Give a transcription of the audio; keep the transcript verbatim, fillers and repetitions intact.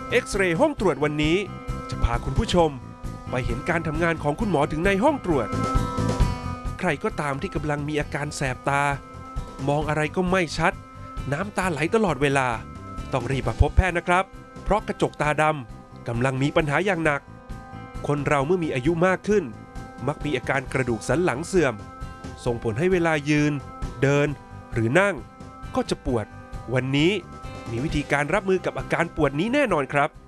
เอ็กซเรย์ห้องตรวจวันนี้จะพาคุณผู้ชมไปเห็นการทำงานของคุณหมอถึงในห้องตรวจใครก็ตามที่กำลังมีอาการแสบตามองอะไรก็ไม่ชัดน้ำตาไหลตลอดเวลาต้องรีบมาพบแพทย์นะครับเพราะกระจกตาดำกำลังมีปัญหาอย่างหนักคนเราเมื่อมีอายุมากขึ้นมักมีอาการกระดูกสันหลังเสื่อมส่งผลให้เวลายืนเดินหรือนั่งก็จะปวดวันนี้มีวิธีการรับมือกับอาการปวดนี้แน่นอนครับ